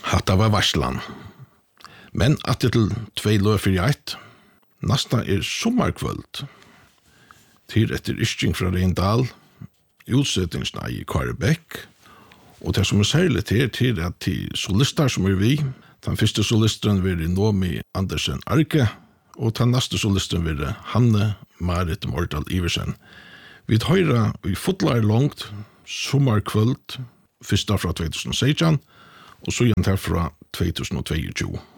Hatta var varslan. Men att det till 2 løg for 1. Nästa sommarkvöld. Till etter Isching fra Reindal. Utsettingsna i Karebæk. Og det som særlig til at de solister som vi, den første solisteren var Nomi Andersen Arke, og den neste solisteren var Hanne Marit Mordal Iversen. Vi høyre i fotlar langt, sommarkvöld, første fra 2016, og så igjen til fra 2022.